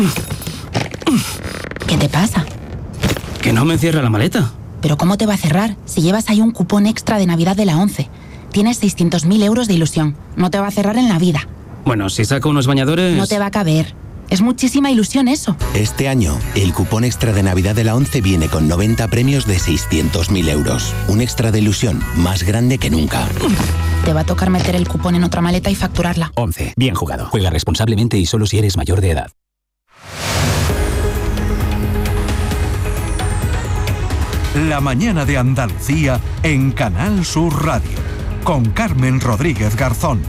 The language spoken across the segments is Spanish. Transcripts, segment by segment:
¿Qué te pasa? Que no me cierra la maleta. ¿Pero cómo te va a cerrar si llevas ahí un cupón extra de Navidad de la ONCE? Tienes 600.000 euros de ilusión. No te va a cerrar en la vida. Bueno, si saco unos bañadores... No te va a caber. Es muchísima ilusión eso. Este año, el cupón extra de Navidad de la ONCE viene con 90 premios de 600.000 euros. Un extra de ilusión más grande que nunca. Te va a tocar meter el cupón en otra maleta y facturarla. ONCE. Bien jugado. Juega responsablemente y solo si eres mayor de edad. La mañana de Andalucía en Canal Sur Radio, con Carmen Rodríguez Garzón.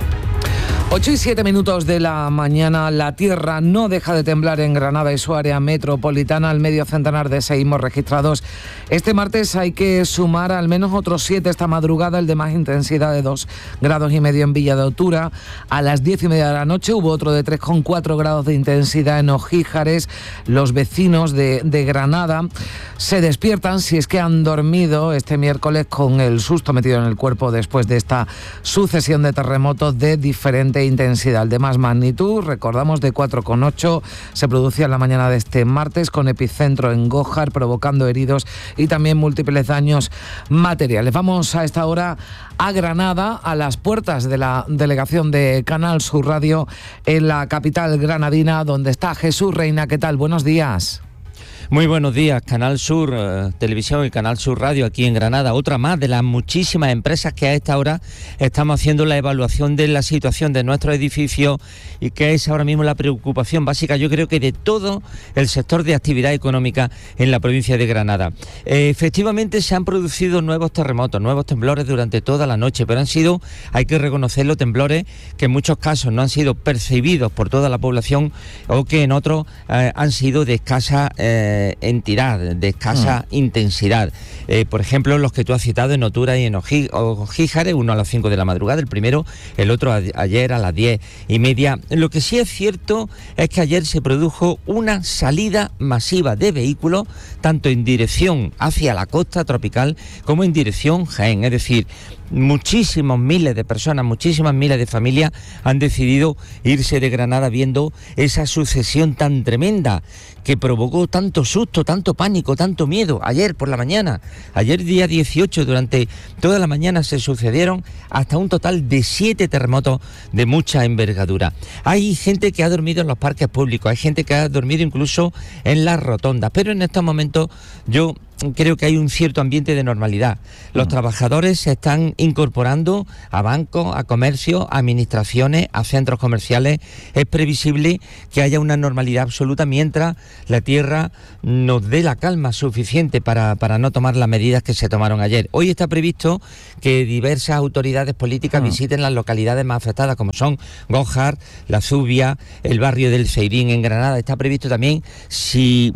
8:07 de la mañana. La tierra no deja de temblar en Granada y su área metropolitana. Al medio centenar de seísmos registrados este martes. Hay que sumar al menos otros 7 esta madrugada, el de más intensidad de 2,5 grados en Villa de Otura. A las 10:30 de la noche hubo otro de 3,4 grados de intensidad en Ojíjares. Los vecinos de Granada se despiertan, si es que han dormido este miércoles, con el susto metido en el cuerpo después de esta sucesión de terremotos de diferente intensidad. El de más magnitud, recordamos, de 4,8, se producía en la mañana de este martes, con epicentro en Gójar, provocando heridos y también múltiples daños materiales. Vamos a esta hora a Granada, a las puertas de la delegación de Canal Sur Radio en la capital granadina, donde está Jesús Reina. ¿Qué tal? Buenos días. Muy buenos días, Canal Sur Televisión y Canal Sur Radio aquí en Granada. Otra más de las muchísimas empresas que a esta hora estamos haciendo la evaluación de la situación de nuestro edificio, y que es ahora mismo la preocupación básica, yo creo que de todo el sector de actividad económica en la provincia de Granada. Efectivamente se han producido nuevos terremotos, nuevos temblores durante toda la noche, pero han sido, hay que reconocerlo, temblores que en muchos casos no han sido percibidos por toda la población, o que en otros han sido de escasa entidad, de escasa intensidad. Por ejemplo, los que tú has citado en Otura y en Ojíjares, uno a las 5 de la madrugada, el primero, el otro ayer a las 10:30. Lo que sí es cierto es que ayer se produjo una salida masiva de vehículos, tanto en dirección hacia la costa tropical como en dirección Jaén, es decir, muchísimos miles de personas, muchísimas miles de familias han decidido irse de Granada viendo esa sucesión tan tremenda que provocó tanto susto, tanto pánico, tanto miedo. Ayer por la mañana, ayer día 18, durante toda la mañana se sucedieron hasta un total de 7 terremotos de mucha envergadura. Hay gente que ha dormido en los parques públicos, hay gente que ha dormido incluso en las rotondas, pero en estos momentos yo creo que hay un cierto ambiente de normalidad. Los trabajadores se están incorporando a bancos, a comercios, a administraciones, a centros comerciales. Es previsible que haya una normalidad absoluta mientras la tierra nos dé la calma suficiente para no tomar las medidas que se tomaron ayer. Hoy está previsto que diversas autoridades políticas visiten las localidades más afectadas, como son Gójar, La Zubia, el barrio del Seirín en Granada. Está previsto también, si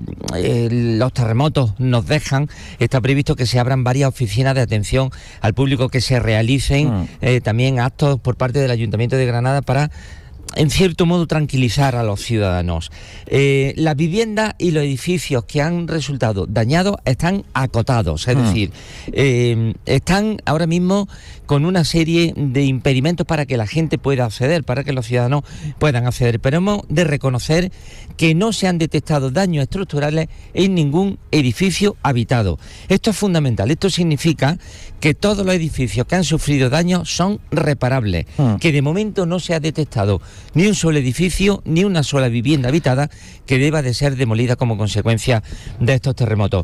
los terremotos nos dejan, está previsto que se abran varias oficinas de atención al público, que se realicen también actos por parte del Ayuntamiento de Granada para, en cierto modo, tranquilizar a los ciudadanos. Las viviendas y los edificios que han resultado dañados están acotados, es decir, están ahora mismo con una serie de impedimentos para que la gente pueda acceder, para que los ciudadanos puedan acceder, pero hemos de reconocer que no se han detectado daños estructurales en ningún edificio habitado. Esto es fundamental. Esto significa que todos los edificios que han sufrido daños son reparables, que de momento no se ha detectado ni un solo edificio, ni una sola vivienda habitada que deba de ser demolida como consecuencia de estos terremotos.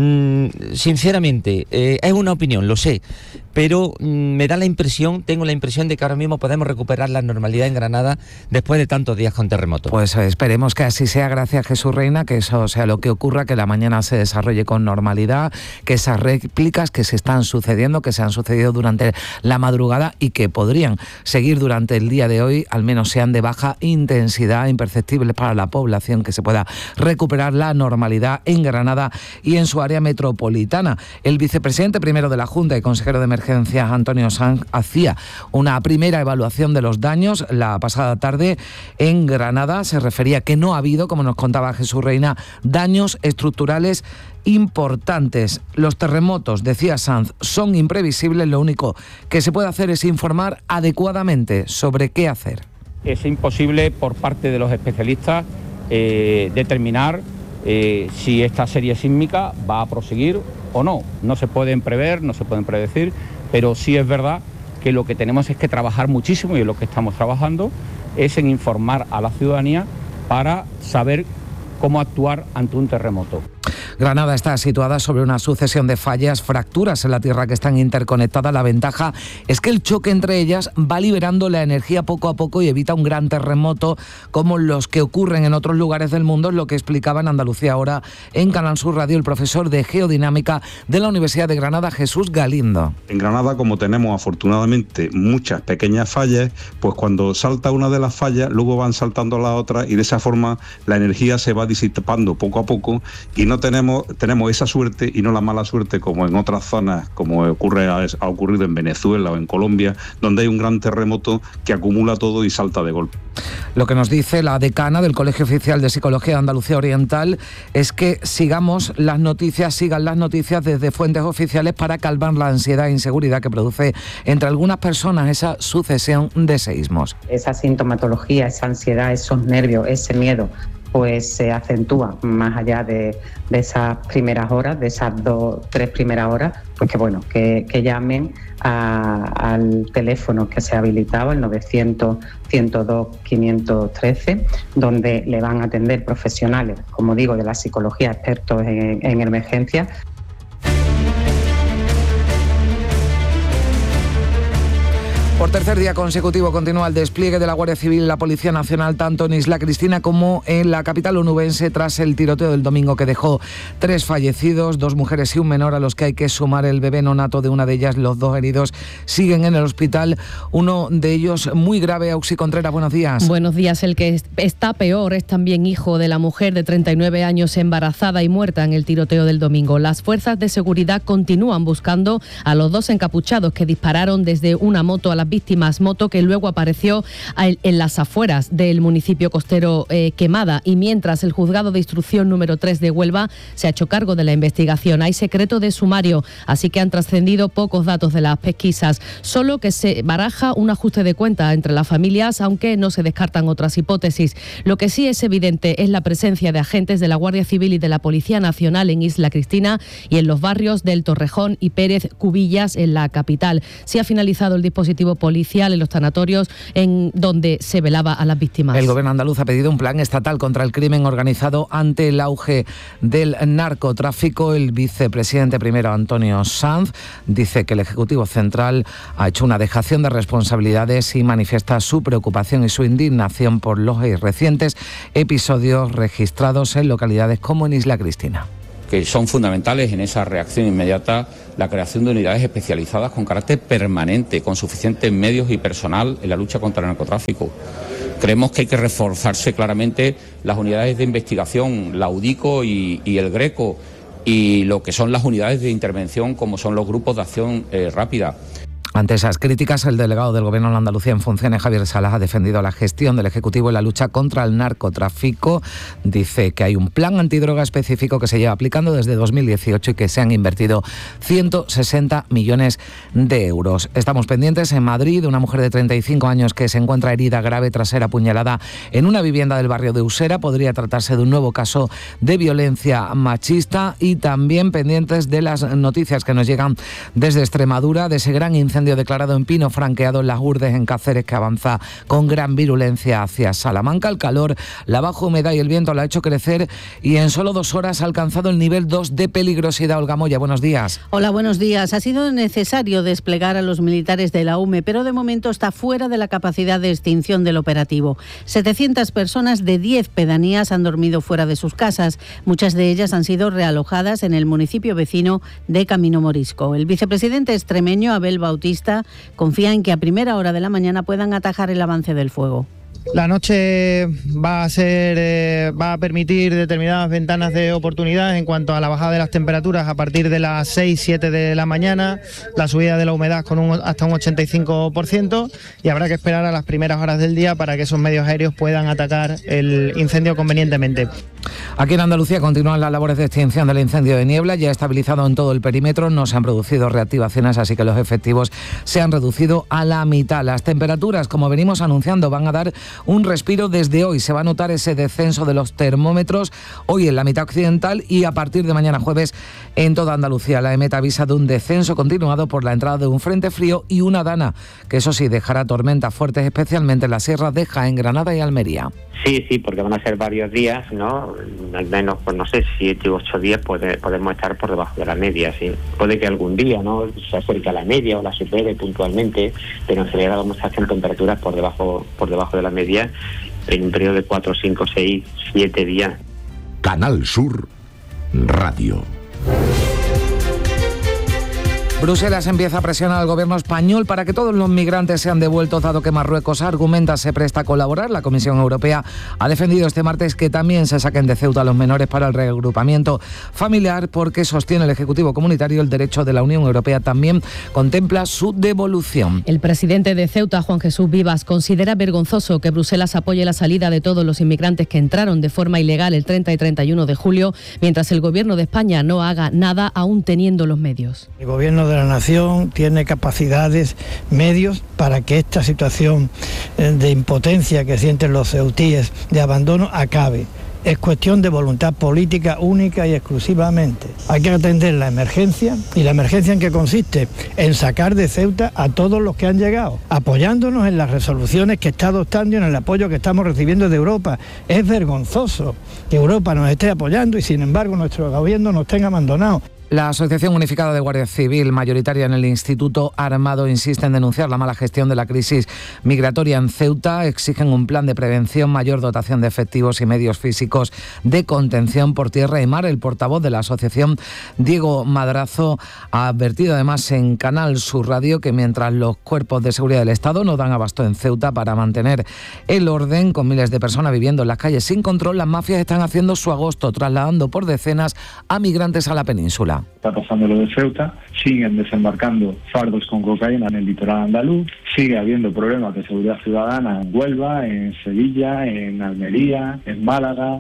Sinceramente, es una opinión, lo sé, pero me da la impresión, tengo la impresión de que ahora mismo podemos recuperar la normalidad en Granada después de tantos días con terremotos. Pues esperemos que así sea, gracias Jesús Reina, que eso sea lo que ocurra, que la mañana se desarrolle con normalidad, que esas réplicas que se están sucediendo, que se han sucedido durante la madrugada y que podrían seguir durante el día de hoy, al menos sean de baja intensidad, imperceptibles para la población, que se pueda recuperar la normalidad en Granada y en su área metropolitana. El vicepresidente primero de la Junta y consejero de Emergencias, Antonio Sanz, hacía una primera evaluación de los daños la pasada tarde en Granada. Se refería que no ha habido, como nos contaba Jesús Reina, daños estructurales importantes. Los terremotos, decía Sanz, son imprevisibles. Lo único que se puede hacer es informar adecuadamente sobre qué hacer. Es imposible por parte de los especialistas determinar si esta serie sísmica va a proseguir o no. No se pueden prever, no se pueden predecir, pero sí es verdad que lo que tenemos es que trabajar muchísimo, y lo que estamos trabajando es en informar a la ciudadanía para saber cómo actuar ante un terremoto. Granada está situada sobre una sucesión de fallas, fracturas en la tierra que están interconectadas. La ventaja es que el choque entre ellas va liberando la energía poco a poco y evita un gran terremoto como los que ocurren en otros lugares del mundo, es lo que explicaba en Andalucía Ahora en Canal Sur Radio el profesor de Geodinámica de la Universidad de Granada, Jesús Galindo. En Granada, como tenemos afortunadamente muchas pequeñas fallas, pues cuando salta una de las fallas, luego van saltando las otras, y de esa forma la energía se va disipando poco a poco, y no tenemos esa suerte y no la mala suerte como en otras zonas, como ha ocurrido en Venezuela o en Colombia, donde hay un gran terremoto que acumula todo y salta de golpe. Lo que nos dice la decana del Colegio Oficial de Psicología de Andalucía Oriental es que sigan las noticias desde fuentes oficiales para calmar la ansiedad e inseguridad que produce entre algunas personas esa sucesión de seísmos. Esa sintomatología, esa ansiedad, esos nervios, ese miedo, pues se acentúa más allá de esas primeras horas, de esas 2-3 primeras horas, pues que llamen al teléfono que se ha habilitado, el 900-102-513, donde le van a atender profesionales, como digo, de la psicología, expertos en emergencias. Por tercer día consecutivo continúa el despliegue de la Guardia Civil y la Policía Nacional tanto en Isla Cristina como en la capital onubense tras el tiroteo del domingo que dejó 3 fallecidos, 2 mujeres y un menor, a los que hay que sumar el bebé nonato de una de ellas. Los 2 heridos siguen en el hospital, uno de ellos muy grave. Auxi Contreras, buenos días. Buenos días. El que está peor es también hijo de la mujer de 39 años embarazada y muerta en el tiroteo del domingo. Las fuerzas de seguridad continúan buscando a los 2 encapuchados que dispararon desde una moto a las víctimas, moto que luego apareció en las afueras del municipio costero quemada, y mientras el juzgado de instrucción número 3 de Huelva se ha hecho cargo de la investigación. Hay secreto de sumario, así que han trascendido pocos datos de las pesquisas, solo que se baraja un ajuste de cuentas entre las familias, aunque no se descartan otras hipótesis. Lo que sí es evidente es la presencia de agentes de la Guardia Civil y de la Policía Nacional en Isla Cristina y en los barrios del Torrejón y Pérez Cubillas en la capital. Se ha finalizado el dispositivo policial en los tanatorios en donde se velaba a las víctimas. El gobierno andaluz ha pedido un plan estatal contra el crimen organizado ante el auge del narcotráfico. El vicepresidente primero, Antonio Sanz, dice que el Ejecutivo Central ha hecho una dejación de responsabilidades y manifiesta su preocupación y su indignación por los recientes episodios registrados en localidades como en Isla Cristina. Que son fundamentales en esa reacción inmediata la creación de unidades especializadas con carácter permanente, con suficientes medios y personal en la lucha contra el narcotráfico. Creemos que hay que reforzarse claramente las unidades de investigación, la UDICO y el GRECO, y lo que son las unidades de intervención como son los grupos de acción rápida. Ante esas críticas, el delegado del Gobierno de Andalucía en funciones, Javier Salas, ha defendido la gestión del Ejecutivo en la lucha contra el narcotráfico. Dice que hay un plan antidroga específico que se lleva aplicando desde 2018 y que se han invertido 160 millones de euros. Estamos pendientes en Madrid de una mujer de 35 años que se encuentra herida grave tras ser apuñalada en una vivienda del barrio de Usera. Podría tratarse de un nuevo caso de violencia machista, y también pendientes de las noticias que nos llegan desde Extremadura, de ese gran incendio declarado en Pino Franqueado en Las Hurdes, en Cáceres, que avanza con gran virulencia hacia Salamanca. El calor, la baja humedad y el viento la ha hecho crecer y en solo 2 horas ha alcanzado el nivel 2 de peligrosidad. Olga Moya, buenos días. Hola, buenos días. Ha sido necesario desplegar a los militares de la UME, pero de momento está fuera de la capacidad de extinción del operativo. 700 personas de 10 pedanías han dormido fuera de sus casas. Muchas de ellas han sido realojadas en el municipio vecino de Camino Morisco. El vicepresidente extremeño, Abel Bautista, confía en que a primera hora de la mañana puedan atajar el avance del fuego. La noche va a permitir determinadas ventanas de oportunidad en cuanto a la bajada de las temperaturas a partir de las 6-7 de la mañana, la subida de la humedad con hasta un 85%, y habrá que esperar a las primeras horas del día para que esos medios aéreos puedan atacar el incendio convenientemente. Aquí en Andalucía continúan las labores de extinción del incendio de Niebla, ya estabilizado en todo el perímetro, no se han producido reactivaciones, así que los efectivos se han reducido a la mitad. Las temperaturas, como venimos anunciando, van a dar un respiro desde hoy. Se va a notar ese descenso de los termómetros hoy en la mitad occidental y a partir de mañana jueves en toda Andalucía. La EMET avisa de un descenso continuado por la entrada de un frente frío y una dana, que eso sí dejará tormentas fuertes, especialmente en las sierras de Jaén, Granada y Almería. Sí, porque van a ser varios días, ¿no? Al menos, pues no sé, 7 u 8 días podemos estar por debajo de la media, sí. Puede que algún día, ¿no?, se acerque a la media o la supere puntualmente, pero en general vamos a hacer temperaturas por debajo de la media en un periodo de 4, 5, 6, 7 días. Canal Sur Radio. Bruselas empieza a presionar al gobierno español para que todos los migrantes sean devueltos, dado que Marruecos argumenta se presta a colaborar. La Comisión Europea ha defendido este martes que también se saquen de Ceuta a los menores para el reagrupamiento familiar, porque sostiene el Ejecutivo Comunitario el derecho de la Unión Europea también contempla su devolución. El presidente de Ceuta, Juan Jesús Vivas, considera vergonzoso que Bruselas apoye la salida de todos los inmigrantes que entraron de forma ilegal el 30 y 31 de julio, mientras el gobierno de España no haga nada aún teniendo los medios. El gobierno de la nación tiene capacidades, medios para que esta situación de impotencia que sienten los ceutíes, de abandono, acabe. Es cuestión de voluntad política única y exclusivamente. Hay que atender la emergencia, y la emergencia en qué consiste: en sacar de Ceuta a todos los que han llegado, apoyándonos en las resoluciones que está adoptando y en el apoyo que estamos recibiendo de Europa. Es vergonzoso que Europa nos esté apoyando y sin embargo nuestro gobierno nos tenga abandonados. La Asociación Unificada de Guardia Civil, mayoritaria en el Instituto Armado, insiste en denunciar la mala gestión de la crisis migratoria en Ceuta. Exigen un plan de prevención, mayor dotación de efectivos y medios físicos de contención por tierra y mar. El portavoz de la asociación, Diego Madrazo, ha advertido además en Canal Sur Radio que mientras los cuerpos de seguridad del Estado no dan abasto en Ceuta para mantener el orden, con miles de personas viviendo en las calles sin control, las mafias están haciendo su agosto, trasladando por decenas a migrantes a la península. Está pasando lo de Ceuta, siguen desembarcando fardos con cocaína en el litoral andaluz, sigue habiendo problemas de seguridad ciudadana en Huelva, en Sevilla, en Almería, en Málaga.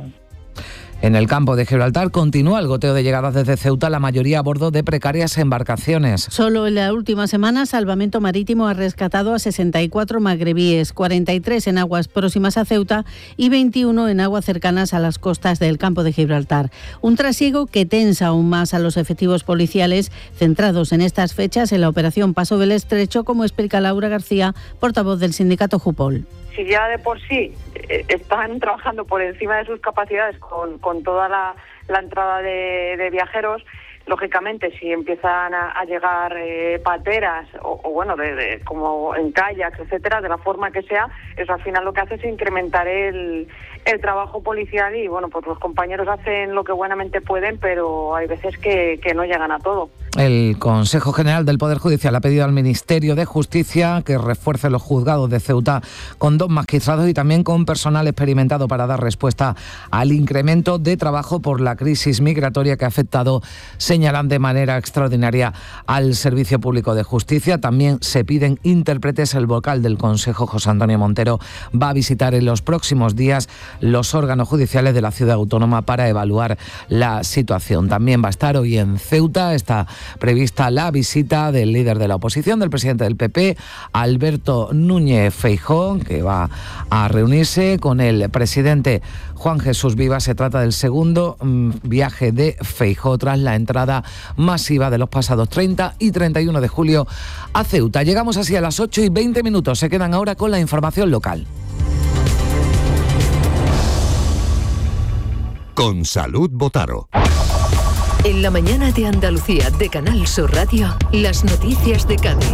En el campo de Gibraltar continúa el goteo de llegadas desde Ceuta, la mayoría a bordo de precarias embarcaciones. Solo en la última semana, Salvamento Marítimo ha rescatado a 64 magrebíes, 43 en aguas próximas a Ceuta y 21 en aguas cercanas a las costas del campo de Gibraltar. Un trasiego que tensa aún más a los efectivos policiales centrados en estas fechas en la operación Paso del Estrecho, como explica Laura García, portavoz del sindicato Jupol. Si ya de por sí están trabajando por encima de sus capacidades con toda la entrada de viajeros, lógicamente si empiezan a llegar pateras o bueno, como en kayaks, etcétera, de la forma que sea, eso al final lo que hace es incrementar el trabajo policial y bueno, pues los compañeros hacen lo que buenamente pueden, pero hay veces que no llegan a todo. El Consejo General del Poder Judicial ha pedido al Ministerio de Justicia que refuerce los juzgados de Ceuta con 2 magistrados y también con personal experimentado para dar respuesta al incremento de trabajo por la crisis migratoria que ha afectado, señalan, de manera extraordinaria al Servicio Público de Justicia. También se piden intérpretes. El vocal del Consejo, José Antonio Montero, va a visitar en los próximos días los órganos judiciales de la ciudad autónoma para evaluar la situación. También va a estar hoy en Ceuta, está prevista la visita del líder de la oposición, del presidente del PP, Alberto Núñez Feijóo, que va a reunirse con el presidente Juan Jesús Vivas. Se trata del segundo viaje de Feijóo tras la entrada masiva de los pasados 30 y 31 de julio a Ceuta. Llegamos así a las 8:20. Se quedan ahora con la información local. Con Salud Botaro. En la mañana de Andalucía de Canal Sur Radio, las noticias de Cádiz.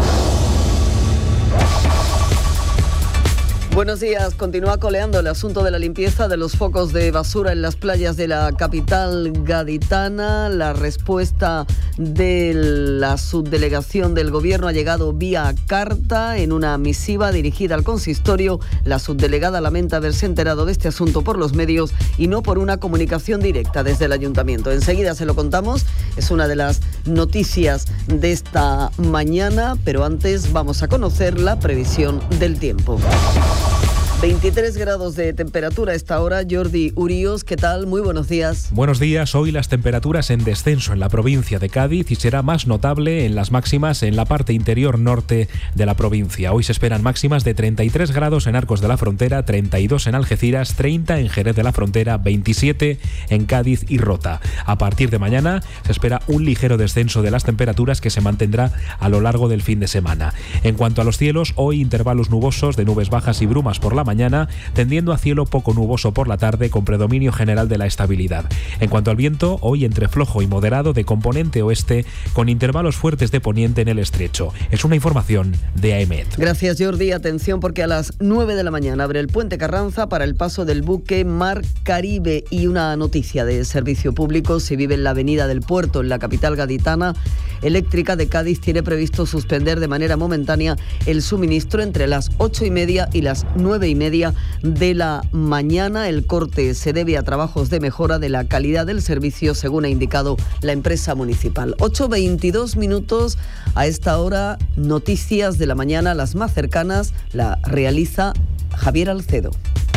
Buenos días. Continúa coleando el asunto de la limpieza de los focos de basura en las playas de la capital gaditana. La respuesta de la subdelegación del Gobierno ha llegado vía carta. En una misiva dirigida al consistorio, la subdelegada lamenta haberse enterado de este asunto por los medios y no por una comunicación directa desde el Ayuntamiento. Enseguida se lo contamos. Es una de las noticias de esta mañana, pero antes vamos a conocer la previsión del tiempo. 23 grados de temperatura a esta hora. Jordi Urios, ¿qué tal? Muy buenos días. Buenos días. Hoy las temperaturas en descenso en la provincia de Cádiz y será más notable en las máximas en la parte interior norte de la provincia. Hoy se esperan máximas de 33 grados en Arcos de la Frontera, 32 en Algeciras, 30 en Jerez de la Frontera, 27 en Cádiz y Rota. A partir de mañana se espera un ligero descenso de las temperaturas que se mantendrá a lo largo del fin de semana. En cuanto a los cielos, hoy intervalos nubosos de nubes bajas y brumas por la mañana, tendiendo a cielo poco nuboso por la tarde con predominio general de la estabilidad. En cuanto al viento, hoy entre flojo y moderado de componente oeste con intervalos fuertes de poniente en el estrecho. Es una información de AEMET. Gracias, Jordi. Atención porque a las 9 de la mañana abre el puente Carranza para el paso del buque Mar Caribe. Y una noticia de servicio público: si vive en la avenida del Puerto, en la capital gaditana, Eléctrica de Cádiz tiene previsto suspender de manera momentánea el suministro entre las 8:30 y las 9:30 de la mañana. El corte se debe a trabajos de mejora de la calidad del servicio, según ha indicado la empresa municipal. 8:22 minutos. A esta hora, noticias de la mañana, las más cercanas, la realiza Javier Alcedo.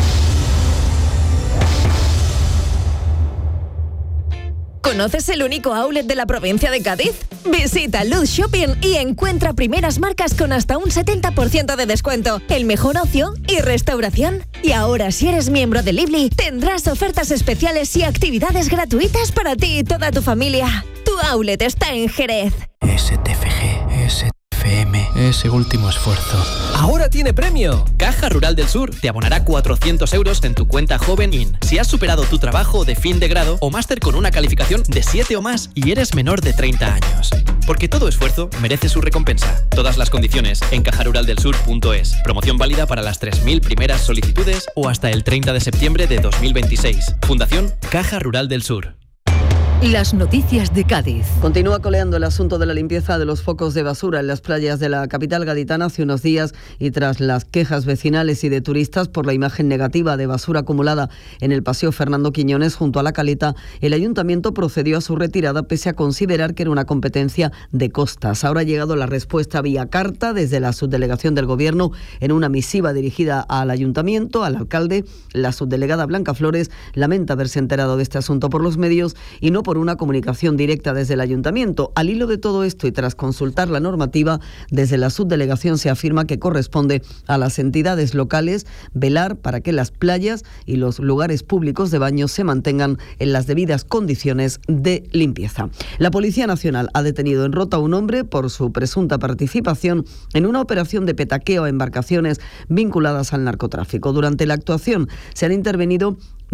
¿Conoces el único outlet de la provincia de Cádiz? Visita Luz Shopping y encuentra primeras marcas con hasta un 70% de descuento, el mejor ocio y restauración. Y ahora, si eres miembro de Lively, tendrás ofertas especiales y actividades gratuitas para ti y toda tu familia. Tu outlet está en Jerez. STFG, STFM, ese último esfuerzo. ¡Ahora tiene premio! Caja Rural del Sur te abonará 400 euros en tu cuenta Joven IN si has superado tu trabajo de fin de grado o máster con una calificación de 7 o más y eres menor de 30 años. Porque todo esfuerzo merece su recompensa. Todas las condiciones en cajaruraldelsur.es. Promoción válida para las 3.000 primeras solicitudes o hasta el 30 de septiembre de 2026. Fundación Caja Rural del Sur. Las noticias de Cádiz. Continúa coleando el asunto de la limpieza de los focos de basura en las playas de la capital gaditana hace unos días, y tras las quejas vecinales y de turistas por la imagen negativa de basura acumulada en el paseo Fernando Quiñones junto a la caleta, el ayuntamiento procedió a su retirada pese a considerar que era una competencia de costas. Ahora ha llegado la respuesta vía carta desde la subdelegación del Gobierno en una misiva dirigida al ayuntamiento, al alcalde. La subdelegada Blanca Flores lamenta haberse enterado de este asunto por los medios y no por una comunicación directa desde el ayuntamiento. Al hilo de todo esto y tras consultar la normativa, desde la subdelegación se afirma que corresponde a las entidades locales velar para que las playas y los lugares públicos de baño se mantengan en las debidas condiciones de limpieza. La Policía Nacional ha detenido en Rota a un hombre por su presunta participación en una operación de petaqueo a embarcaciones vinculadas al narcotráfico. Durante la actuación se han intervenido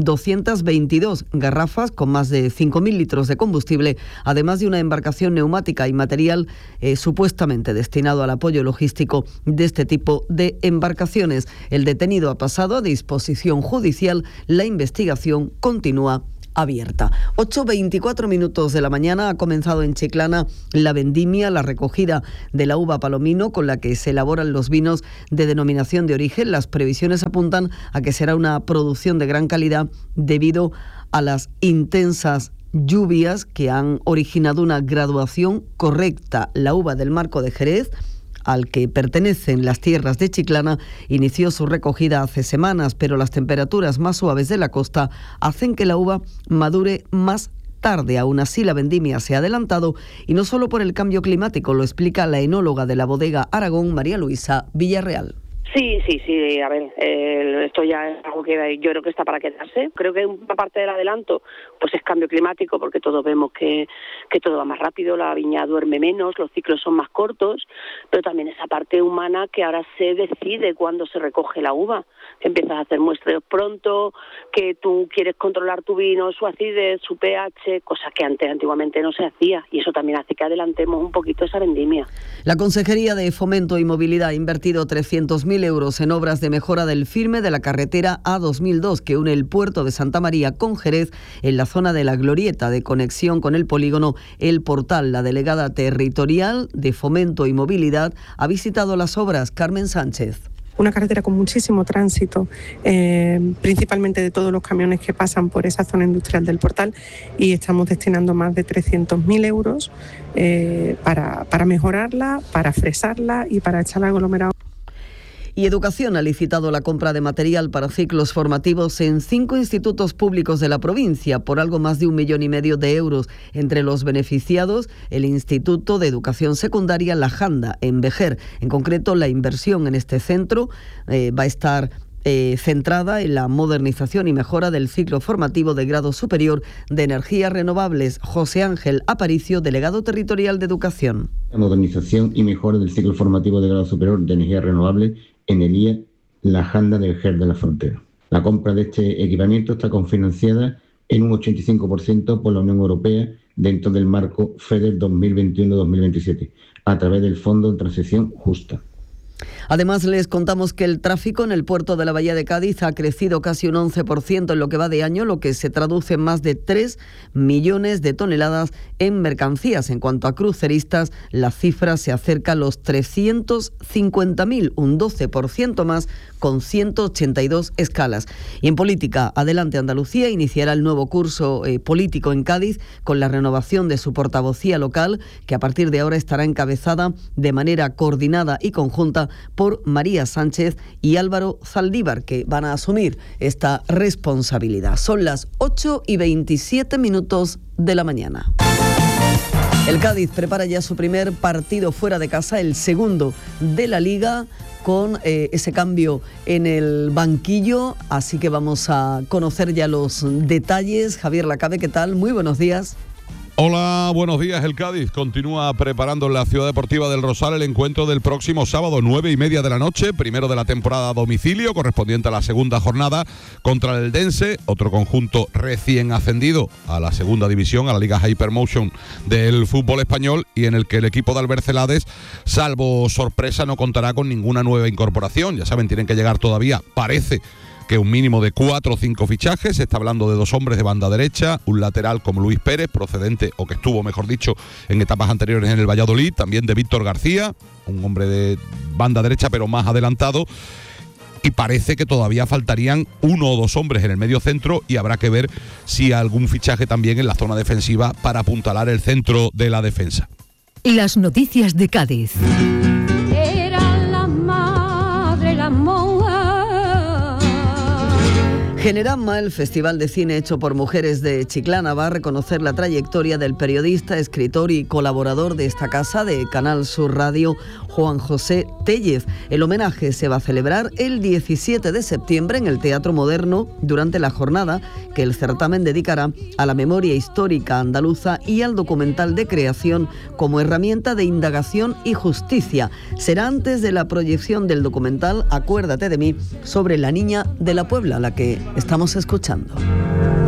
222 garrafas con más de 5.000 litros de combustible, además de una embarcación neumática y material supuestamente destinado al apoyo logístico de este tipo de embarcaciones. El detenido ha pasado a disposición judicial. La investigación continúa abierta. 8:24 minutos de la mañana. Ha comenzado en Chiclana la vendimia, la recogida de la uva palomino con la que se elaboran los vinos de denominación de origen. Las previsiones apuntan a que será una producción de gran calidad debido a las intensas lluvias que han originado una graduación correcta. La uva del Marco de Jerez, al que pertenecen las tierras de Chiclana, inició su recogida hace semanas, pero las temperaturas más suaves de la costa hacen que la uva madure más tarde. Aún así, la vendimia se ha adelantado, y no solo por el cambio climático, lo explica la enóloga de la bodega Aragón, María Luisa Villarreal. Sí, a ver, esto ya es algo que yo creo que está para quedarse. Creo que una parte del adelanto pues es cambio climático, porque todos vemos que todo va más rápido, la viña duerme menos, los ciclos son más cortos, pero también esa parte humana que ahora se decide cuándo se recoge la uva, que empiezas a hacer muestreos pronto, que tú quieres controlar tu vino, su acidez, su pH, cosa que antiguamente no se hacía, y eso también hace que adelantemos un poquito esa vendimia. La Consejería de Fomento y Movilidad ha invertido 300.000 euros en obras de mejora del firme de la carretera A2002 que une el puerto de Santa María con Jerez en la zona de la glorieta de conexión con el polígono El Portal. La delegada territorial de Fomento y Movilidad ha visitado las obras. Carmen Sánchez. Una carretera con muchísimo tránsito, principalmente de todos los camiones que pasan por esa zona industrial del Portal, y estamos destinando más de 300.000 euros para mejorarla, para fresarla y para echarla aglomerado. Y Educación ha licitado la compra de material para ciclos formativos en 5 institutos públicos de la provincia por algo más de 1,5 millones de euros. Entre los beneficiados, el Instituto de Educación Secundaria La Janda, en Vejer. En concreto, la inversión en este centro va a estar centrada en la modernización y mejora del ciclo formativo de grado superior de energías renovables. José Ángel Aparicio, delegado territorial de Educación. La modernización y mejora del ciclo formativo de grado superior de energías renovables en el IE La Janda del Vejer de la Frontera. La compra de este equipamiento está cofinanciada en un 85% por la Unión Europea dentro del marco FEDER 2021-2027, a través del Fondo de Transición Justa. Además, les contamos que el tráfico en el puerto de la Bahía de Cádiz ha crecido casi un 11% en lo que va de año, lo que se traduce en más de 3 millones de toneladas en mercancías. En cuanto a cruceristas, la cifra se acerca a los 350.000, un 12% más, con 182 escalas. Y en política, Adelante Andalucía iniciará el nuevo curso político en Cádiz con la renovación de su portavocía local, que a partir de ahora estará encabezada de manera coordinada y conjunta por María Sánchez y Álvaro Zaldívar, que van a asumir esta responsabilidad. Son las 8:27 de la mañana. El Cádiz prepara ya su primer partido fuera de casa, el segundo de la Liga, con ese cambio en el banquillo, así que vamos a conocer ya los detalles. Javier Lacabe, ¿qué tal? Muy buenos días. Hola, buenos días. El Cádiz continúa preparando en la Ciudad Deportiva del Rosal el encuentro del próximo sábado, 9:30 de la noche, primero de la temporada a domicilio, correspondiente a la segunda jornada contra el Eldense, otro conjunto recién ascendido a la segunda división, a la Liga Hypermotion del fútbol español, y en el que el equipo de Albert Celades, salvo sorpresa, no contará con ninguna nueva incorporación. Ya saben, tienen que llegar todavía, parece que un mínimo de 4 o 5 fichajes. Se está hablando de 2 hombres de banda derecha, un lateral como Luis Pérez, procedente, o que estuvo, mejor dicho, en etapas anteriores en el Valladolid, también de Víctor García, un hombre de banda derecha pero más adelantado, y parece que todavía faltarían 1 o 2 hombres en el medio centro, y habrá que ver si algún fichaje también en la zona defensiva para apuntalar el centro de la defensa. Las noticias de Cádiz. Era la madre, la monja. Generama, el festival de cine hecho por mujeres de Chiclana, va a reconocer la trayectoria del periodista, escritor y colaborador de esta casa de Canal Sur Radio, Juan José Tellez. El homenaje se va a celebrar el 17 de septiembre en el Teatro Moderno durante la jornada que el certamen dedicará a la memoria histórica andaluza y al documental de creación como herramienta de indagación y justicia. Será antes de la proyección del documental Acuérdate de mí, sobre la niña de la Puebla, la que estamos escuchando.